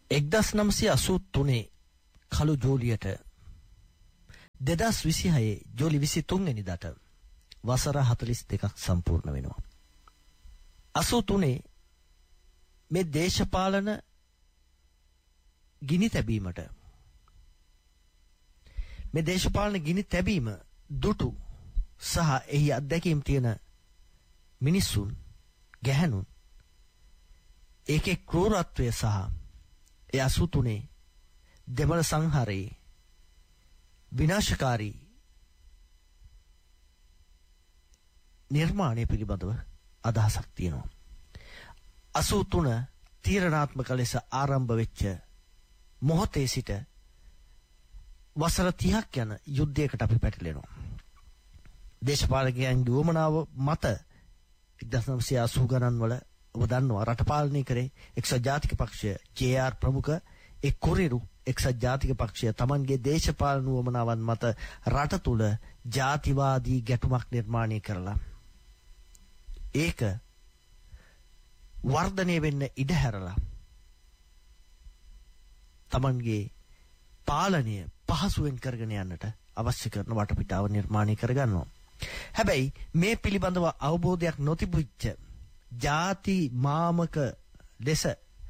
1983 කළු ජූලියට 2026 ජූලි 23 වෙනිදාට වසර 42ක් සම්පූර්ණ වෙනවා. 83 මේ දේශපාලන ගිනි තැබීමට මේ දේශපාලන ගිනි තැබීම දුටු සහ එහි අත්දැකීම් තියෙන මිනිසුන් ගැහැණුන් ඒකේ ක්‍රූරත්වය සහ ඒ 83 දෙමළ සංහාරයේ විනාශකාරී නිර්මාණය පිළිබඳව අදහසක් තියෙනවා. 83 තීරණාත්මක ලෙස ආරම්භ වෙච්ච මොහොතේ සිට වසර 30ක් යන යුද්ධයකට අපි පැටලෙනවා. දේශපාලකයන් දුවමනාව මත 1980 ගණන් වල ඔබ දන්නවා රට පාලනය කරේ එක්සත් ජාතික පක්ෂය ජේ.ආර් ප්‍රමුඛ ඒ කුරිරු එක්සත් ජාතික පක්ෂය තමන්ගේ දේශපාලන උවමනාවන් මත රට තුල ජාතිවාදී ගැටුමක් නිර්මාණය කරලා ඒක වර්ධනය වෙන්න ඉඩ හැරලා තමන්ගේ පාලනය පහසුවෙන් කරගෙන යන්නට අවශ්‍ය කරන වටපිටාව නිර්මාණය කරගන්නවා. හැබැයි මේ පිළිබඳව අවබෝධයක් නොතිබුච්ච ජාති මාමක ලෙස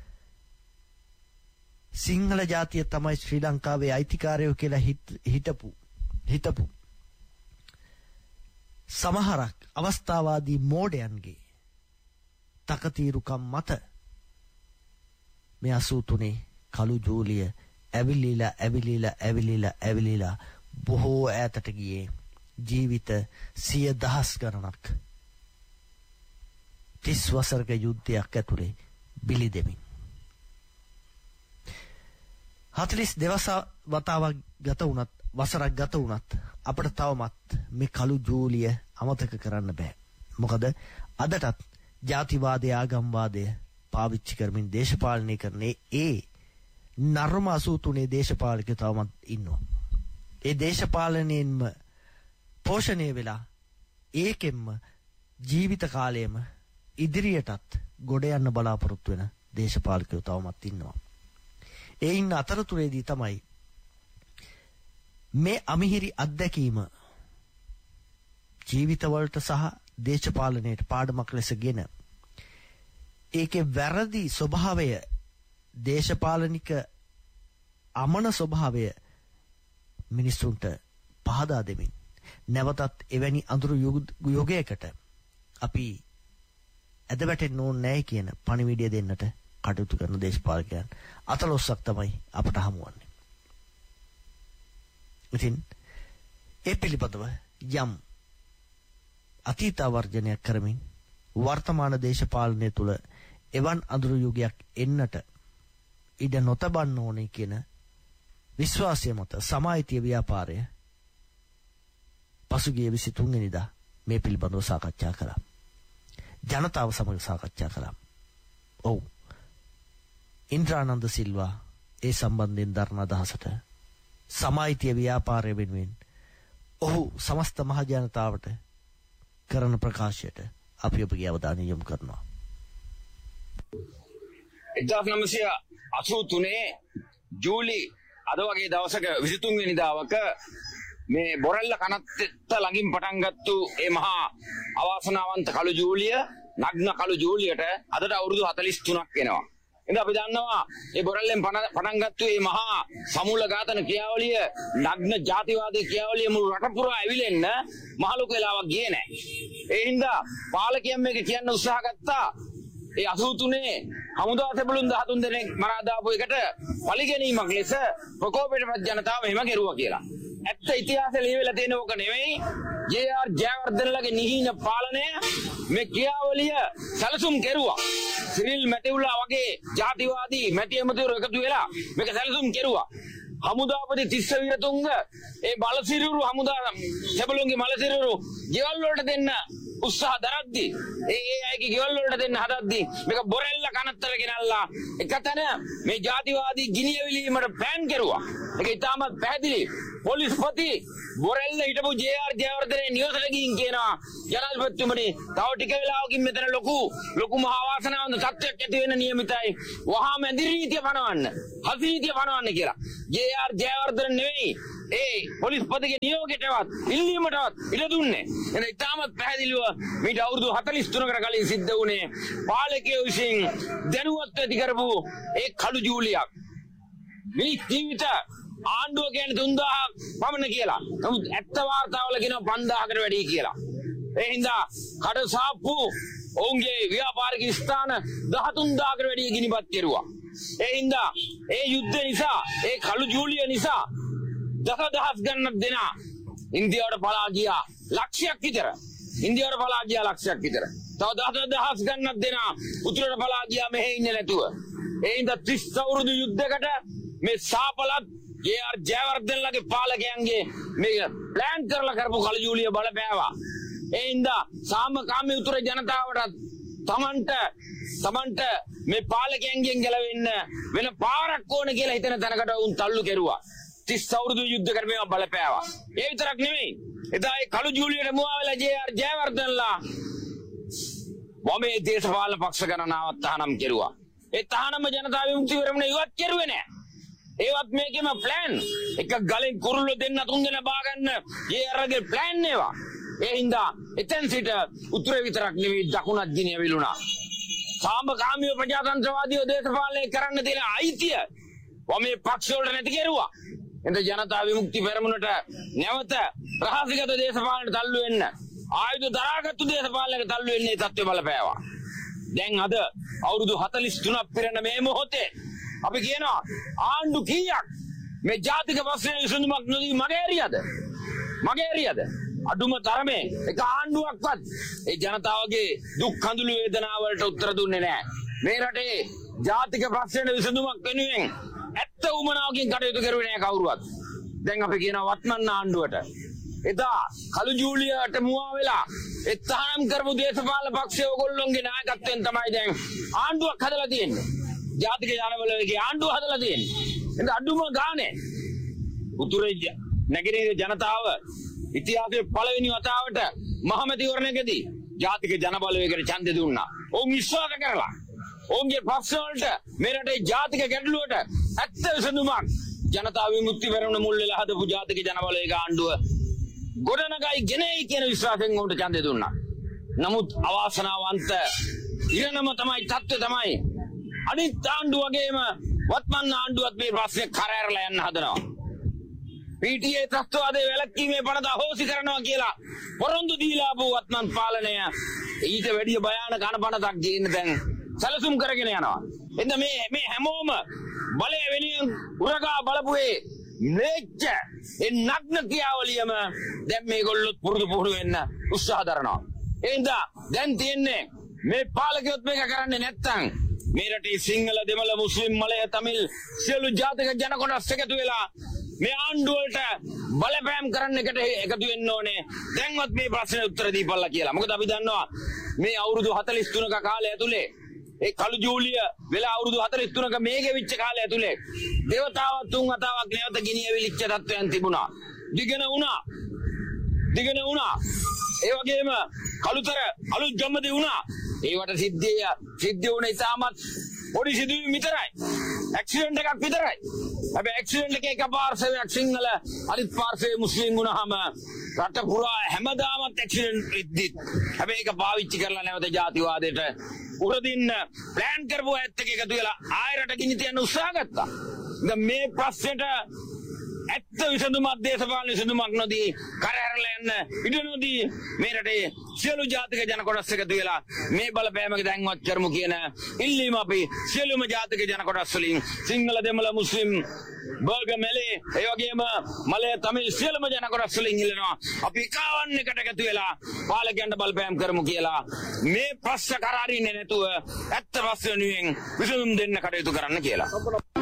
සිංහල ජාතිය තමයි ශ්‍රී ලංකාවේ අයිතිකාරයෝ කියලා හිතපු සමහරක් අවස්ථාවාදී මෝඩයන්ගේ තකතිරුකම් මත මේ 83 කළු ජූලිය ඇවිලිලා බොහෝ ඈතට ගියේ ජීවිත 100,000 ගණනක් 30 වසරක යුද්ධයක් ඇතුලේ බිලි දෙමින් 42 වතාවක් ගත වුණත් වසරක් ගත වුණත් අපිට තවමත් මේ කළු ජූලිය අමතක කරන්න බෑ. මොකද අදටත් ජාතිවාදය ආගම්වාදය පාවිච්චි කරමින් දේශපාලනය කරන්නේ ඒ නර්ම 83 දේශපාලකයෝ තවමත් ඉන්නවා. ඒ දේශපාලනයෙන්ම පෝෂණය වෙලා ඒකෙන්ම ජීවිත කාලයම ඉදිරියටත් ගොඩ යන්න බලාපොරොත්තු වෙන දේශපාලකයෝ තවමත් ඉන්නවා. ඒ ඉන්න අතරතුරේදී තමයි මේ අමිහිරි අත්දැකීම ජීවිතවලට සහ දේශපාලනයට පාඩමක් ලෙසගෙන ඒකේ වැරදි ස්වභාවය දේශපාලනික අමන ස්වභාවය මිනිසුන්ට පහදා දෙමින් නැවතත් එවැනි අඳුරු යුගයකට අපි ඇද වැටෙන්න ඕනේ නැහැ කියන පණිවිඩය දෙන්නට කටයුතු කරන දේශපාලකයන් අතලොස්සක් තමයි අපට හමුවන්නේ. ඉතින් ඒ පිළිබඳව යම් අතීත වර්ජනයක් කරමින් වර්තමාන දේශපාලනය තුළ එවන් අඳුරු යුගයක් එන්නට ඉඩ නොතබන්න ඕනේ කියන විශ්වාසය මත සමායිතිය ව්‍යාපාරය පසුගිය 23 වෙනිදා මේ පිළිබඳව සාකච්ඡා කළා. ජනතාව සමග සාකච්ඡා කළා. ඔව්. ඉන්ද්‍රානන්ද සිල්වා ඒ සම්බන්ධයෙන් දරන අදහසට සමායිතිය ව්‍යාපාරය වෙනුවෙන් ඔහු සමස්ත මහ ජනතාවට කරන ප්‍රකාශයට අපි ඔබගේ අවධානය යොමු කරනවා. 1983 ජූලි අද වගේ දවසක 23 වෙනිදාවක මේ බොරැල්ල කනත්ත ළඟින් පටන් ගත්තු ඒ මහා අවාසනාවන්ත කළු ජූලිය නග්න කළු ජූලියට අදට අවුරුදු 43ක් වෙනවා. ඉතින් අපි දන්නවා මේ බොරැල්ලෙන් පටන් ගත්තු මේ මහා සමූල ඝාතන ක්‍රියාවලිය නග්න ජාතිවාදී ක්‍රියාවලිය මුළු රට පුරා ඇවිලෙන්න මහලොකු වෙලාවක් ගියේ නැහැ. ඒ හින්දා පාලකයන් මේක කියන්න උත්සාහ ගත්තා. ඒ 83 හමුදා සෙබළුන් 13 දෙනෙක් මරා දාපු එකට පරිගැනීමක් ලෙස ප්‍රකෝපයටපත් ජනතාව මෙහෙම කෙරුවා කියලා. ඇත්ත ඉතිහාසයේ ලියවිලා තියෙන ඕක නෙවෙයි. ජේ.ආර් ජයවර්ධනලගේ නිහින පාලනය මේ ක්‍රියාවලිය සැලසුම් කෙරුවා. සිරිල් මැටිවුලා වගේ ජාතිවාදී මැටි ඇමතිවරු එකතු වෙලා මේක සැලසුම් කෙරුවා. හමුදාපති තිස්ස විරතුංග ඒ බලසිරුරු හමුදා සෙබළුන්ගේ මලසිරුරු ගෙවල් වලට දෙන්න උත්සාහ දරද්දී ඒ අයගේ ගෙවල් වලට දෙන්න හදද්දී මේක බොරැල්ල කනත්තර ගෙනල්ලා එකතන මේ ජාතිවාදී ගිනියවිලීමට ප්ලෑන් කෙරුවා. ඒක ඉතාමත් පැහැදිලි. පොලිස්පති බොරැල්ල හිටපු ජේ.ආර්. ජයවර්ධනේ නිවසට ගිහින් කියනවා ජනාධිපතිතුමනි තව ටික වෙලාවකින් මෙතන ලොකු මහා වාසනාවන්ත තත්ත්වයක් ඇති වෙන්න නියමිතයි. වහාම ඇඳිරි නීතිය පනවන්න. හසි නීතිය පනවන්න කියලා. ජේ.ආර්. ජයවර්ධන නෙවෙයි ඒ පොලිස්පතිගේ නියෝගයටවත් ඉල්ලීමටවත් ඉඩ දුන්නේ. එන ඉතාමත් පැහැදිලිව මීට අවුරුදු 43කට කලින් සිද්ධ වුණේ පාලකයෝ විසින් දැනුවත් ඇති කරපු ඒ කළු ජූලියක්. මිනිස් ජීවිත ආණ්ඩුව කියන්නේ 3000ක් පමණ කියලා. නමුත් ඇත්ත වාර්තාවල කියනවා 5000කට වැඩි කියලා. ඒ හින්දා කඩසාප්පු ඔවුන්ගේ ව්‍යාපාරික ස්ථාන 13000කට වැඩි ගිනිපත් කෙරුවා. ඒ හින්දා ඒ යුද්ධ නිසා ඒ කළු ජූලිය නිසා දසදහස් ගණනක් දෙනා ඉන්දියාවට පලා ගියා ලක්ෂයක් විතර. ඉන්දියාවට පලා ගියා ලක්ෂයක් විතර. තව දසදහස් ගණනක් දෙනා උතුරට පලා ගියා මෙහෙ ඉන්නේ නැතුව. ඒ හින්දා 30 අවුරුදු යුද්ධයකට මේ සාපලත් ජේ.ආර්. ජයවර්ධනලගේ පාලකයන්ගේ මේ ප්ලෑන් කරලා කරපු කළු ජූලිය බලපෑවා. ඒ හින්දා සාමකාමී උතුර ජනතාවට තමන්ට මේ පාලකයන්ගෙන් ගැලවෙන්න වෙන පාරක් ඕන කියලා හිතන තැනකට උන් තල්ලු කෙරුවා. 30 අවුරුදු යුද්ධ කරමේව බලපෑවා. ඒ විතරක් නෙමෙයි. එදා ඒ කළු ජූලියට මුවා වෙලා ජේ.ආර්. ජයවර්ධනලා වමේ දේශපාලන පක්ෂ ගණනාවක් තහනම් කෙරුවා. ඒ තහනම ජනතා විමුක්ති පෙරමුණ ඉවත් කෙරුවේ නෑ. ඒවත් මේකෙම ප්ලෑන්. එක ගලෙන් කුරුල්ලෝ දෙන්න තුන් දෙනා බාගන්න ජේ.ආර්ගේ ප්ලෑන් ඒවා. ඒ හින්දා එතෙන් සිට උතුරේ විතරක් නෙවෙයි දකුණත් ගිනි ඇවිලුණා. සාමකාමීව ප්‍රජාතන්ත්‍රවාදීව දේශපාලනය කරන්න තියෙන අයිතිය වමේ පක්ෂ වලට නැති කෙරුවා. එතන ජනතා විමුක්ති පෙරමුණට නැවත රහසිගත දේශපාලනයට තල්ලු වෙන්න ආයුධ දරාගත්තු දේශපාලනයක තල්ලු වෙන්නේ තත්ත්වය බලපෑවා. දැන් අද අවුරුදු 43ක් පිරෙන මේ මොහොතේ අපි කියනවා ආණ්ඩු කීයක් මේ ජාතික ප්‍රශ්න විසඳුමක් නොදී මගේරියද අඩුම තරමේ එක ආණ්ඩුවක්වත් ඒ ජනතාවගේ දුක් කඳුළු වේදනාවලට උත්තර දුන්නේ නැහැ. මේ රටේ ජාතික ප්‍රශ්න විසඳුමක් වෙනුවෙන් ඇත්ත උමනාවකින් කටයුතු කරුවේ නැහැ කවුරුවත්. දැන් අපි කියනවා වත්මන් ආණ්ඩුවට එදා කළු ජූලියට මුවා වෙලා එතහනම් කරපු දේශපාලන පක්ෂය ඔයගොල්ලෝගේ නායකත්වයෙන් තමයි දැන් ආණ්ඩුවක් හදලා තියෙන්නේ. ජාතික ජනබලවේගයේ ආණ්ඩුව හදලා තියෙන්නේ. එතන අඩුම ගානේ උතුරේ නැගෙනහිර ජනතාව ඉතිහාසයේ පළවෙනි වතාවට මහමැතිවරණයකදී ජාතික ජනබලවේගයට ඡන්දෙ දුන්නා. ඔවුන් විශ්වාස කරලා ඔවුන්ගේ පක්ෂ වලට මේ රටේ ජාතික ගැටලුවට ඇත්ත විසඳුමක් ජනතා විමුක්ති පෙරමුණ මුල් වෙලා හදපු ජාතික ජනබලවේග ආණ්ඩුව ගොඩනගයි ගෙනෙයි කියන විශ්වාසයෙන් ඔවුන්ට ඡන්දෙ දුන්නා. නමුත් අවාසනාවන්ත ඉරණම තමයි තත්ත්වය තමයි අනිත් ආණ්ඩුව වගේම වත්මන් ආණ්ඩුවත් මේ ප්‍රශ්නේ කරහැරලා යන්න හදනවා. PTA ත්‍ස්තවාදයේ වැළැක්වීමේ පනත අහෝසි කරනවා කියලා පොරොන්දු දීලා ආපු වත්මන් පාලනය ඊට වැඩිය භයානක අනපනතක් ගේන්න දැන් සැලසුම් කරගෙන යනවා. එතන මේ හැමෝම බලය වෙනුවෙන් උරගා බලපුවේ නෙච්ච ඒ නග්න ක්‍රියාවලියම දැන් මේගොල්ලොත් පුරුදු වෙන්න උත්සාහ දරනවා. එහෙනම් දැන් තියන්නේ මේ පාලකයොත් මේක කරන්නේ නැත්තම් මේ රටේ සිංහල දෙමළ මුස්ලිම් මලය තමිල් සියලු ජාතික ජන කොටස් එකතු වෙලා මේ ආණ්ඩුවට බලපෑම් කරන්න එකතු වෙන්න ඕනේ. දැන්වත් මේ ප්‍රශ්නෙට උත්තර දීපල්ලා කියලා. මොකද අපි දන්නවා මේ අවුරුදු 43ක කාලය ඇතුලේ ඒ කළු ජූලිය වෙලා අවුරුදු 43ක මේ ගෙවිච්ච කාලය ඇතුලේ දේවතාවක් තුන් වතාවක් නැවත ගිනියවිලිච්ච තත්ත්වයන් තිබුණා. දිගන වුණා. ඒ වගේම කළුතර අලුත් ගම්මදී වුණා. ඒවට සිද්ධ වුණ ඉතාමත් පොඩි සිදුවීම් විතරයි. ඇක්සිඩන්ට් එකක් විතරයි. හැබැයි ඇක්සිඩන්ට් එකේ එක පාර්ශවයක් සිංහල අනිත් පාර්ශවයේ මුස්ලිම් වුණාම රට පුරා හැමදාමත් ඇක්සිඩන්ට් වෙද්දිත් හැබැයි ඒක පාවිච්චි කරලා නැවත ජාතිවාදයට උරදින්න ප්ලෑන් කරපුව ඇත්ත එක එකතු වෙලා ආයෙ රට ගිනි තියන්න උත්සාහ ගත්තා. දැන් මේ ප්‍රශ්නෙට ඇත්ත විසඳුමක් දේශපාලන විසඳුමක් නොදී කරහැරලා යන්න ඉඩ නොදී මේ රටේ සියලු ජාතික ජන කොටස් එකතු වෙලා මේ බලපෑමක දැන්වත් කරමු කියන ඉල්ලීම අපි සියලුම ජාතික ජන කොටස් වලින් සිංහල දෙමළ මුස්ලිම් බර්ග මෙලේ ඒ වගේම මලය තමිල් සියලුම ජන කොටස් වලින් ඉල්ලනවා. අපි කාවන් එකට එකතු වෙලා පාලකයන්ට බලපෑම් කරමු කියලා මේ ප්‍රශ්න කරාරින්නේ නැතුව ඇත්ත ප්‍රශ්න වෙනුවෙන් විසඳුම් දෙන්න කටයුතු කරන්න කියලා.